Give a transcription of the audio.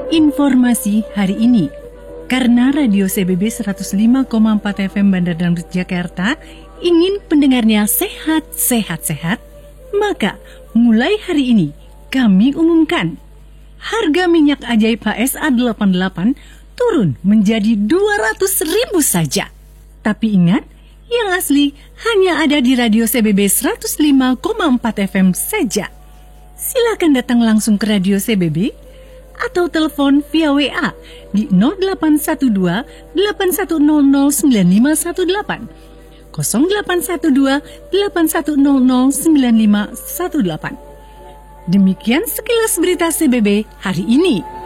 Informasi hari ini. Karena Radio CBB 105,4 FM Bandar Dangdut Jakarta ingin pendengarnya sehat, maka mulai hari ini kami umumkan harga minyak ajaib HSA 88 turun menjadi 200.000 saja. Tapi ingat, yang asli hanya ada di Radio CBB 105,4 FM saja. Silakan datang langsung ke Radio CBB atau telepon via WA di 0812 8100 9518, 0812 8100 9518. Demikian sekilas berita CBB hari ini.